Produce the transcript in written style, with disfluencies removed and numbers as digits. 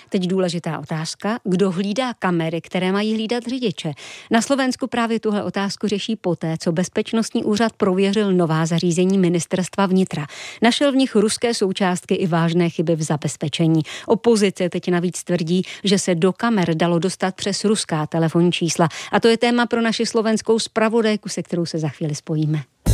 Teď důležitá otázka, kdo hlídá kamery, které mají hlídat řidiče. Na Slovensku právě tuhle otázku řeší poté, co bezpečnostní úřad prověřil nová zařízení ministerstva vnitra. Našel v nich ruské součástky i vážné chyby v zabezpečení. Opozice teď navíc tvrdí, že se do kamer dalo dostat přes ruská telefonní čísla. A to je téma pro naši slovenskou zpravodajku, se kterou se za chvíli spojíme.